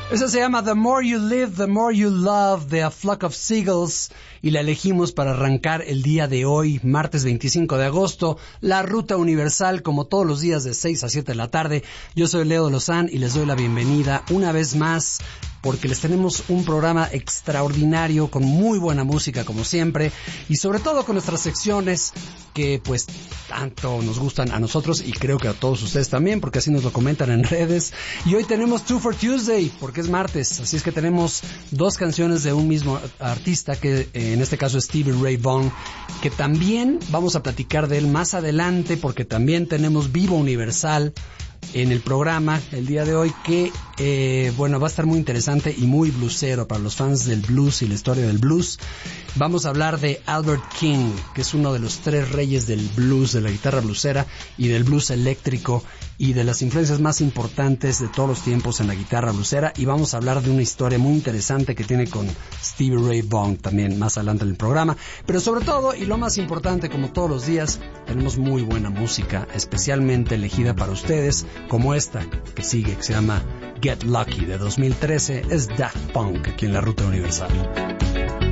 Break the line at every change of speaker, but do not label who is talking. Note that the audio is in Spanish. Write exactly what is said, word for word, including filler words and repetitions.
Esa se llama The More You Live, The More You Love, de A Flock of Seagulls, y la elegimos para arrancar el día de hoy, martes veinticinco de agosto, la Ruta Universal, como todos los días de seis a siete de la tarde. Yo soy Leo Lozán y les doy la bienvenida una vez más, porque les tenemos un programa extraordinario con muy buena música como siempre, y sobre todo con nuestras secciones que pues tanto nos gustan a nosotros y creo que a todos ustedes también, porque así nos lo comentan en redes. Y hoy tenemos Two for Tuesday, porque es martes, así es que tenemos dos canciones de un mismo artista, que eh, en este caso es Stevie Ray Vaughan, que también vamos a platicar de él más adelante, porque también tenemos Vivo Universal en el programa el día de hoy, que eh, bueno, va a estar muy interesante y muy bluesero para los fans del blues y la historia del blues. Vamos a hablar de Albert King, que es uno de los tres reyes del blues, de la guitarra bluesera y del blues eléctrico, y de las influencias más importantes de todos los tiempos en la guitarra bluesera. Y vamos a hablar de una historia muy interesante que tiene con Stevie Ray Vaughan también más adelante en el programa. Pero sobre todo, y lo más importante, como todos los días, tenemos muy buena música, especialmente elegida para ustedes, como esta que sigue, que se llama Get Lucky, de dos mil trece. Es Daft Punk aquí en la Ruta Universal.